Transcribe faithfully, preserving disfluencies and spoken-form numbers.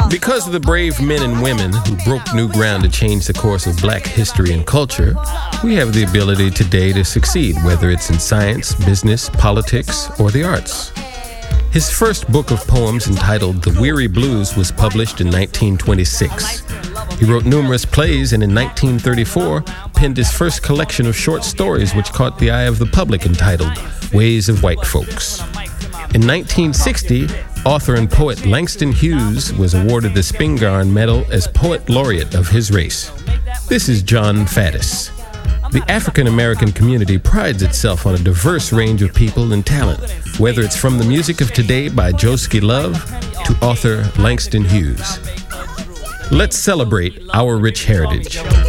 Because of the brave men and women who broke new ground to change the course of black history and culture, we have the ability today to succeed, whether it's in science, business, politics, or the arts. His first book of poems, entitled The Weary Blues, was published in nineteen twenty-six. He wrote numerous plays, and in nineteen thirty-four penned his first collection of short stories, which caught the eye of the public, entitled Ways of White Folks. In nineteen sixty, author and poet Langston Hughes was awarded the Spingarn Medal as Poet Laureate of his race. This is John Faddis. The African American community prides itself on a diverse range of people and talent, whether it's from the music of today by Joeski Love to author Langston Hughes. Let's celebrate our rich heritage.